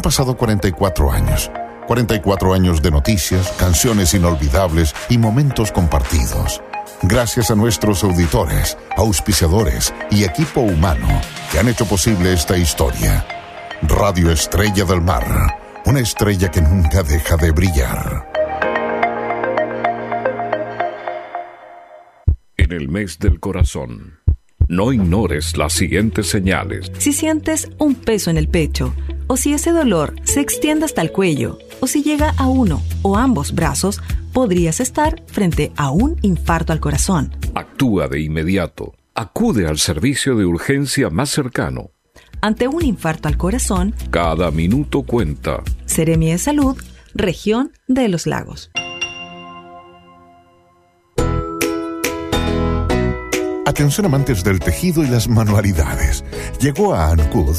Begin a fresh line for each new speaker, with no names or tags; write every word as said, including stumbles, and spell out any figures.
pasado cuarenta y cuatro años. cuarenta y cuatro años de noticias, canciones inolvidables y momentos compartidos. Gracias a nuestros auditores, auspiciadores y equipo humano que han hecho posible esta historia. Radio Estrella del Mar, una estrella que nunca deja de brillar.
En el mes del corazón, no ignores las siguientes señales.
Si sientes un peso en el pecho, o si ese dolor se extiende hasta el cuello, o si llega a uno o ambos brazos, podrías estar frente a un infarto al corazón.
Actúa de inmediato. Acude al servicio de urgencia más cercano.
Ante un infarto al corazón,
cada minuto cuenta.
Seremi de Salud, Región de los Lagos.
Atención amantes del tejido y las manualidades. Llegó a Ancud